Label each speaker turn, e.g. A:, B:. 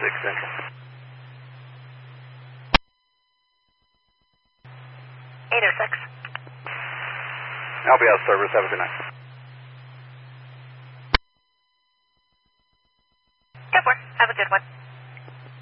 A: Central. LBS service, have a good night.
B: 10-4, have a good one.